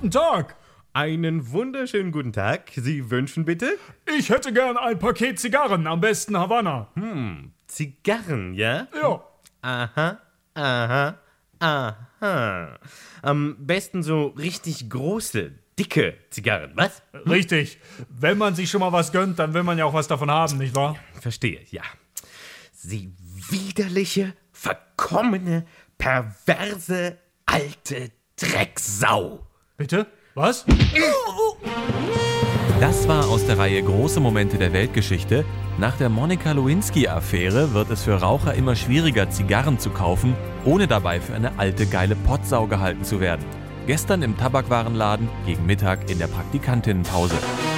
guten Tag. Einen wunderschönen guten Tag. Sie wünschen bitte? Ich hätte gern ein Paket Zigarren, am besten Havanna. Zigarren, ja? Ja. Aha. Am besten so richtig große, dicke Zigarren, was? Richtig. Wenn man sich schon mal was gönnt, dann will man ja auch was davon haben, nicht wahr? Verstehe, ja. Sie widerliche, verkommene, perverse, alte Drecksau. Bitte? Was? Das war aus der Reihe Große Momente der Weltgeschichte. Nach der Monika Lewinsky-Affäre wird es für Raucher immer schwieriger, Zigarren zu kaufen, ohne dabei für eine alte, geile Pottsau gehalten zu werden. Gestern im Tabakwarenladen, gegen Mittag in der Praktikantinnenpause.